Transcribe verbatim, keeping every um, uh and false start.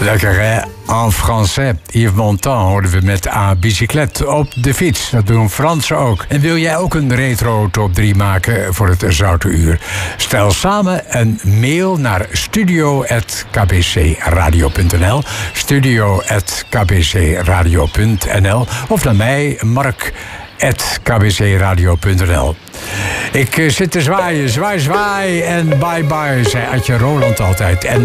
Lekker hè? En français. Yves Montand hoorden we met A Bicyclette op de fiets. Dat doen Fransen ook. En wil jij ook een retro top drie maken voor het Zoute Uur? Stel samen een mail naar studio at k b c radio punt n l studio at k b c radio punt n l of naar mij, Mark at k b c radio punt n l. Ik zit te zwaaien, zwaai, zwaai en bye bye, zei Adje Roland altijd. En